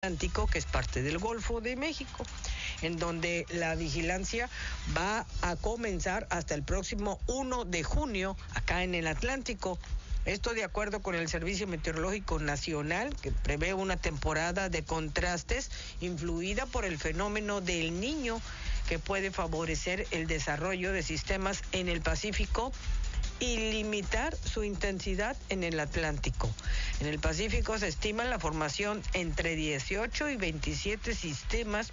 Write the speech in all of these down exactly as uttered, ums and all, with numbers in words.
Atlántico, que es parte del Golfo de México, en donde la vigilancia va a comenzar hasta el próximo primero de junio acá en el Atlántico. Esto de acuerdo con el Servicio Meteorológico Nacional, que prevé una temporada de contrastes influida por el fenómeno del Niño, que puede favorecer el desarrollo de sistemas en el Pacífico y limitar su intensidad en el Atlántico. En el Pacífico se estima la formación entre dieciocho y veintisiete sistemas,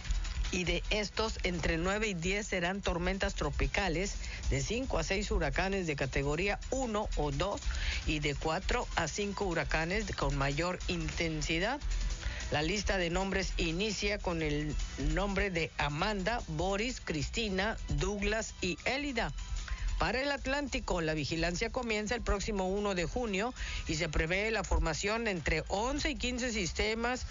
y de estos entre nueve y diez serán tormentas tropicales, de cinco a seis huracanes de categoría uno o dos y de cuatro a cinco huracanes con mayor intensidad. La lista de nombres inicia con el nombre de Amanda, Boris, Cristina, Douglas y Élida. Para el Atlántico, la vigilancia comienza el próximo primero de junio y se prevé la formación entre once y quince sistemas,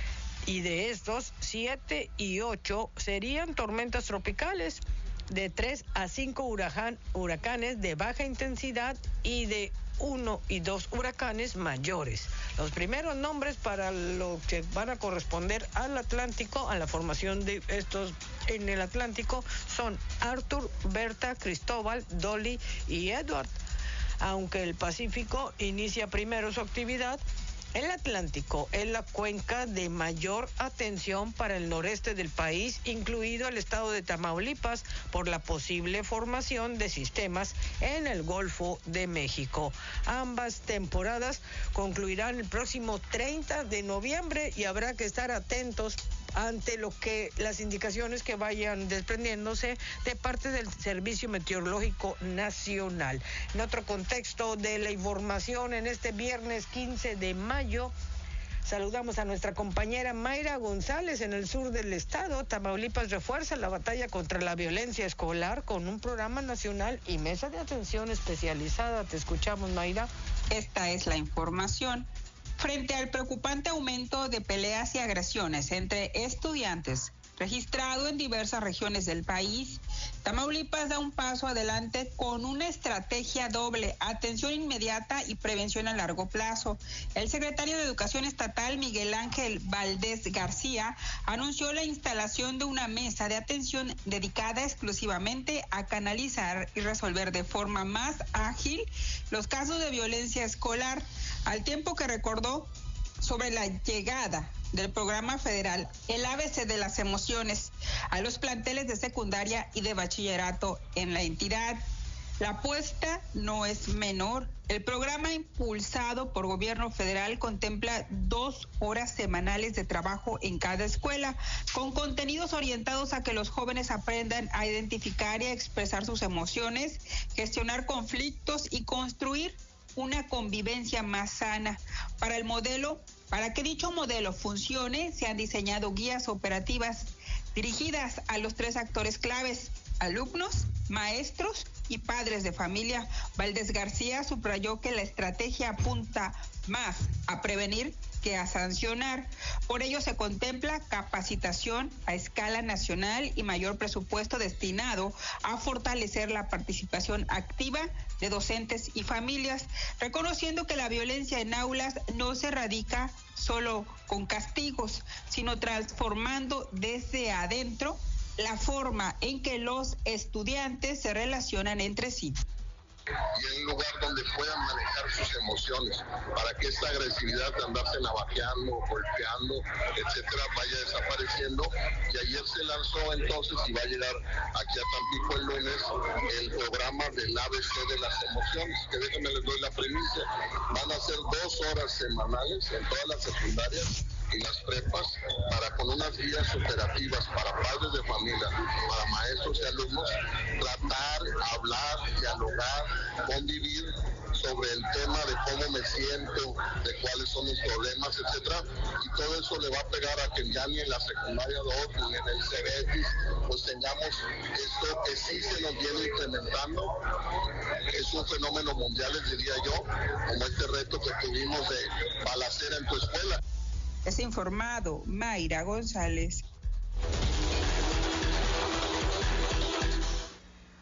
y de estos, siete y ocho serían tormentas tropicales, de tres a cinco huracán, huracanes de baja intensidad y de uno y dos huracanes mayores. Los primeros nombres para lo que van a corresponder al Atlántico, a la formación de estos en el Atlántico, son Arthur, Berta, Cristóbal, Dolly y Edward. Aunque el Pacífico inicia primero su actividad, el Atlántico es la cuenca de mayor atención para el noreste del país, incluido el estado de Tamaulipas, por la posible formación de sistemas en el Golfo de México. Ambas temporadas concluirán el próximo treinta de noviembre y habrá que estar atentos ante lo que las indicaciones que vayan desprendiéndose de parte del Servicio Meteorológico Nacional. En otro contexto de la información, en este viernes quince de mayo, saludamos a nuestra compañera Mayra González en el sur del estado. Tamaulipas refuerza la batalla contra la violencia escolar con un programa nacional y mesa de atención especializada. Te escuchamos, Mayra. Esta es la información. Frente al preocupante aumento de peleas y agresiones entre estudiantes registrado en diversas regiones del país, Tamaulipas da un paso adelante con una estrategia doble: atención inmediata y prevención a largo plazo. El secretario de Educación Estatal, Miguel Ángel Valdés García, anunció la instalación de una mesa de atención dedicada exclusivamente a canalizar y resolver de forma más ágil los casos de violencia escolar, al tiempo que recordó sobre la llegada del programa federal El A B C de las Emociones a los planteles de secundaria y de bachillerato en la entidad. La apuesta no es menor. El programa impulsado por gobierno federal contempla dos horas semanales de trabajo en cada escuela, con contenidos orientados a que los jóvenes aprendan a identificar y a expresar sus emociones, gestionar conflictos y construir una convivencia más sana. Para el modelo, para que dicho modelo funcione, se han diseñado guías operativas dirigidas a los tres actores claves: alumnos, maestros y padres de familia. Valdés García subrayó que la estrategia apunta más a prevenir que a sancionar. Por ello se contempla capacitación a escala nacional y mayor presupuesto destinado a fortalecer la participación activa de docentes y familias, reconociendo que la violencia en aulas no se erradica solo con castigos, sino transformando desde adentro la forma en que los estudiantes se relacionan entre sí. Y en un lugar donde puedan manejar sus emociones, para que esta agresividad de andarse navajeando, golpeando, etcétera, vaya desapareciendo. Y ayer se lanzó entonces, y va a llegar aquí a Tampico el lunes, el programa del A B C de las emociones, que déjenme les doy la primicia. Van a ser dos horas semanales en todas las secundarias y las prepas, para con unas guías operativas para padres de familia, para maestros y alumnos, tratar, hablar, dialogar, convivir sobre el tema de cómo me siento, de cuáles son mis problemas, etcétera, y todo eso le va a pegar a que ya ni en la secundaria dos ni en el CEBETIS pues tengamos esto que sí se nos viene incrementando. Es un fenómeno mundial, les diría yo, como este reto que tuvimos de balacera en tu escuela. Es informado Mayra González.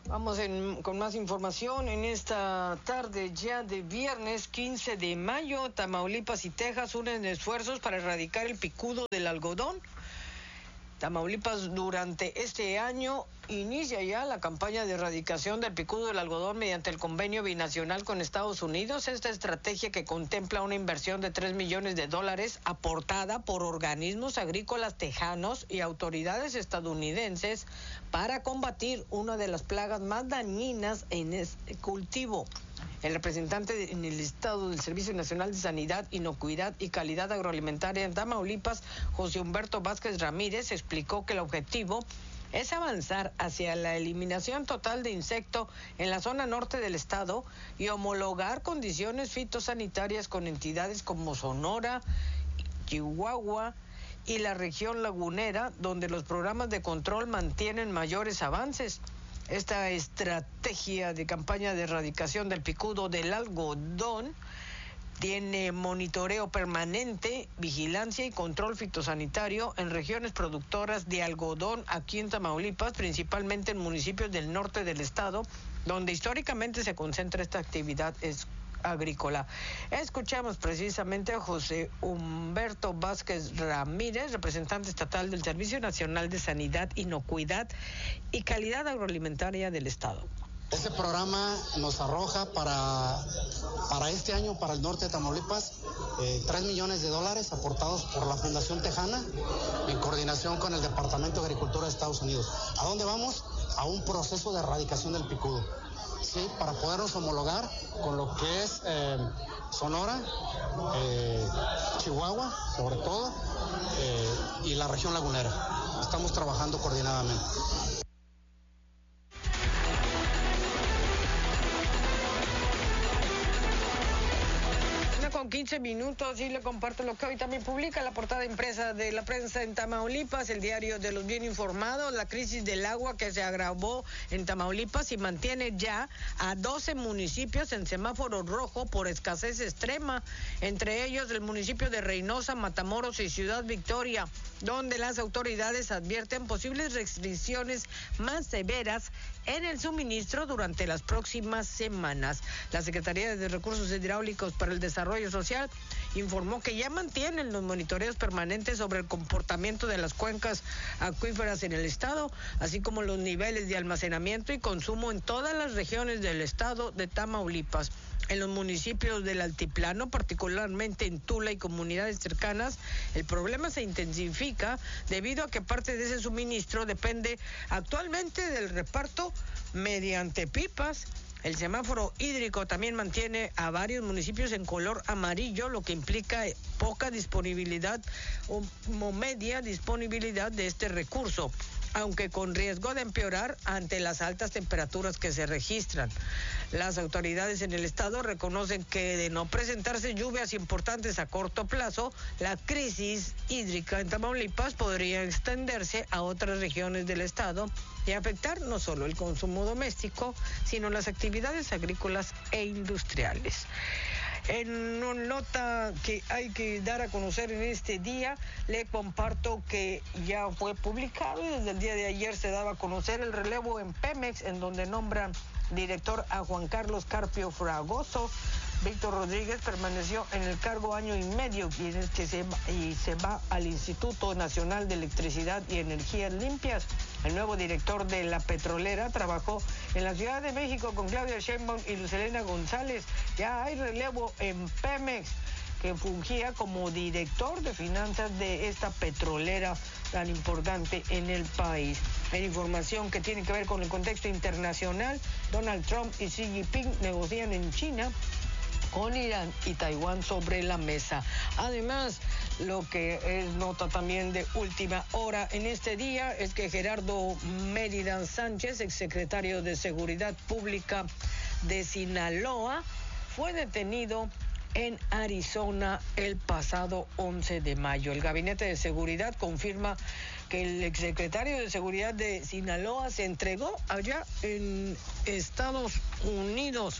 Vamos en, con más información en esta tarde ya de viernes quince de mayo. Tamaulipas y Texas unen esfuerzos para erradicar el picudo del algodón. Tamaulipas durante este año inicia ya la campaña de erradicación del picudo del algodón mediante el convenio binacional con Estados Unidos. Esta estrategia, que contempla una inversión de tres millones de dólares aportada por organismos agrícolas tejanos y autoridades estadounidenses para combatir una de las plagas más dañinas en este cultivo. El representante en el Estado del Servicio Nacional de Sanidad, Inocuidad y Calidad Agroalimentaria en Tamaulipas, José Humberto Vázquez Ramírez, explicó que el objetivo es avanzar hacia la eliminación total de insecto en la zona norte del estado y homologar condiciones fitosanitarias con entidades como Sonora, Chihuahua y la región lagunera, donde los programas de control mantienen mayores avances. Esta estrategia de campaña de erradicación del picudo del algodón tiene monitoreo permanente, vigilancia y control fitosanitario en regiones productoras de algodón aquí en Tamaulipas, principalmente en municipios del norte del estado, donde históricamente se concentra esta actividad agrícola. Escuchamos precisamente a José Humberto Vázquez Ramírez, representante estatal del Servicio Nacional de Sanidad, Inocuidad y Calidad Agroalimentaria del estado. Este programa nos arroja para, para este año, para el norte de Tamaulipas, eh, tres millones de dólares aportados por la Fundación Tejana en coordinación con el Departamento de Agricultura de Estados Unidos. ¿A dónde vamos? A un proceso de erradicación del picudo, ¿sí? Para podernos homologar con lo que es eh, Sonora, eh, Chihuahua, sobre todo, eh, y la región lagunera. Estamos trabajando coordinadamente. Con quince minutos y le comparto lo que hoy también publica la portada impresa de la prensa en Tamaulipas, el diario de los bien informados. La crisis del agua que se agravó en Tamaulipas y mantiene ya a doce municipios en semáforo rojo por escasez extrema, entre ellos el municipio de Reynosa, Matamoros y Ciudad Victoria, donde las autoridades advierten posibles restricciones más severas en el suministro durante las próximas semanas. La Secretaría de Recursos Hidráulicos para el Desarrollo Social informó que ya mantienen los monitoreos permanentes sobre el comportamiento de las cuencas acuíferas en el estado, así como los niveles de almacenamiento y consumo en todas las regiones del estado de Tamaulipas. En los municipios del altiplano, particularmente en Tula y comunidades cercanas, el problema se intensifica debido a que parte de ese suministro depende actualmente del reparto mediante pipas. El semáforo hídrico también mantiene a varios municipios en color amarillo, lo que implica poca disponibilidad o media disponibilidad de este recurso, aunque con riesgo de empeorar ante las altas temperaturas que se registran. Las autoridades en el estado reconocen que de no presentarse lluvias importantes a corto plazo, la crisis hídrica en Tamaulipas podría extenderse a otras regiones del estado y afectar no solo el consumo doméstico, sino las actividades agrícolas e industriales. En una nota que hay que dar a conocer en este día, le comparto que ya fue publicado y desde el día de ayer se daba a conocer el relevo en Pemex, en donde nombran director a Juan Carlos Carpio Fragoso. Víctor Rodríguez permaneció en el cargo año y medio y, es que se, y se va al Instituto Nacional de Electricidad y Energías Limpias. El nuevo director de la petrolera trabajó en la Ciudad de México con Claudia Sheinbaum y Lucelena González. Ya hay relevo en Pemex, que fungía como director de finanzas de esta petrolera tan importante en el país. En información que tiene que ver con el contexto internacional, Donald Trump y Xi Jinping negocian en China con Irán y Taiwán sobre la mesa. Además, lo que es nota también de última hora en este día es que Gerardo Mérida Sánchez, exsecretario de Seguridad Pública de Sinaloa, fue detenido en Arizona el pasado once de mayo. El Gabinete de Seguridad confirma que el exsecretario de Seguridad de Sinaloa se entregó allá en Estados Unidos.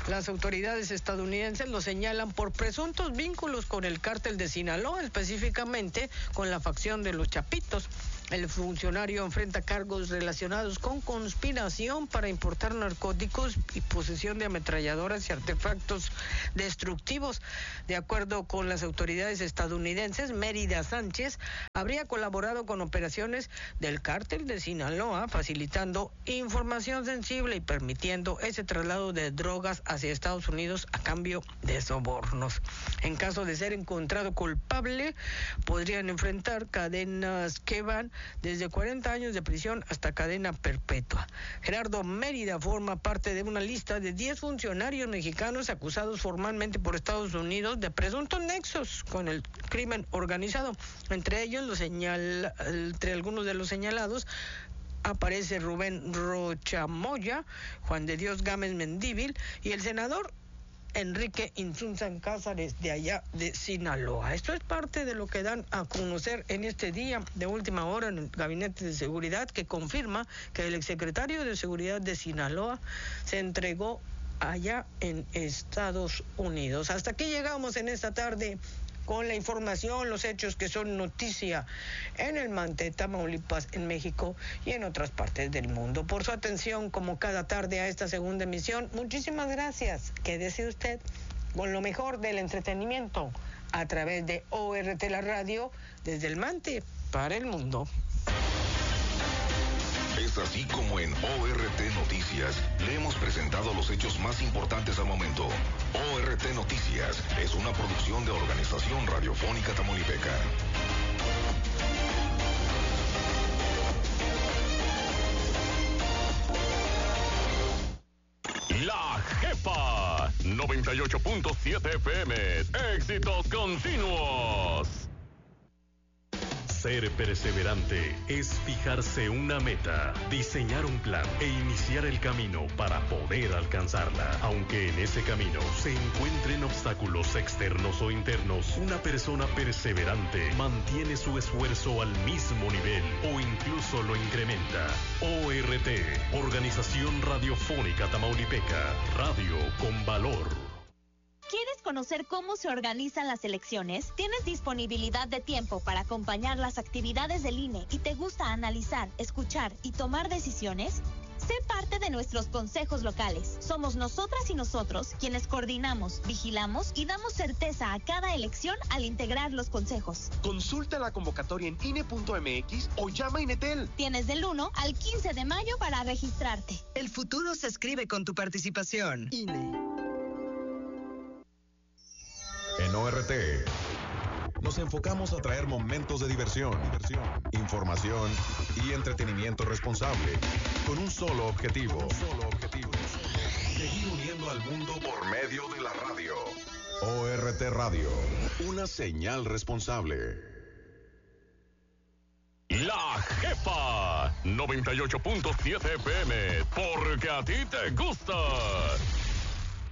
Las autoridades estadounidenses lo señalan por presuntos vínculos con el cártel de Sinaloa, específicamente con la facción de los Chapitos. El funcionario enfrenta cargos relacionados con conspiración para importar narcóticos y posesión de ametralladoras y artefactos destructivos. De acuerdo con las autoridades estadounidenses, Mérida Sánchez habría colaborado con operaciones del cártel de Sinaloa, facilitando información sensible y permitiendo ese traslado de drogas hacia Estados Unidos a cambio de sobornos. En caso de ser encontrado culpable, podrían enfrentar cadenas que van desde cuarenta años de prisión hasta cadena perpetua. Gerardo Mérida forma parte de una lista de diez funcionarios mexicanos acusados formalmente por Estados Unidos de presuntos nexos con el crimen organizado. Entre ellos, los señala, entre algunos de los señalados, aparece Rubén Rocha Moya, Juan de Dios Gámez Mendívil y el senador Enrique Insunza Cázares, de allá de Sinaloa. Esto es parte de lo que dan a conocer en este día de última hora en el Gabinete de Seguridad, que confirma que el exsecretario de Seguridad de Sinaloa se entregó allá en Estados Unidos. Hasta aquí llegamos en esta tarde con la información, los hechos que son noticia en el Mante, Tamaulipas, en México y en otras partes del mundo. Por su atención, como cada tarde, a esta segunda emisión, muchísimas gracias. Quédese usted con lo mejor del entretenimiento a través de O R T, la radio, desde el Mante para el mundo. Es así como en O R T Noticias le hemos presentado los hechos más importantes al momento. O R T Noticias es una producción de Organización Radiofónica Tamaulipeca. La Jefa, noventa y ocho punto siete F M, éxitos continuos. Ser perseverante es fijarse una meta, diseñar un plan e iniciar el camino para poder alcanzarla. Aunque en ese camino se encuentren obstáculos externos o internos, una persona perseverante mantiene su esfuerzo al mismo nivel o incluso lo incrementa. O R T, Organización Radiofónica Tamaulipeca, radio con valor. ¿Quieres conocer cómo se organizan las elecciones? ¿Tienes disponibilidad de tiempo para acompañar las actividades del I N E y te gusta analizar, escuchar y tomar decisiones? Sé parte de nuestros consejos locales. Somos nosotras y nosotros quienes coordinamos, vigilamos y damos certeza a cada elección al integrar los consejos. Consulta la convocatoria en I N E punto M X o llama a Inetel. Tienes del uno al quince de mayo para registrarte. El futuro se escribe con tu participación. I N E. En O R T nos enfocamos a traer momentos de diversión, diversión, información y entretenimiento responsable, con un solo objetivo, un solo objetivo, seguir uniendo al mundo por medio de la radio. O R T Radio, una señal responsable. La Jefa, noventa y ocho punto siete F M, porque a ti te gusta.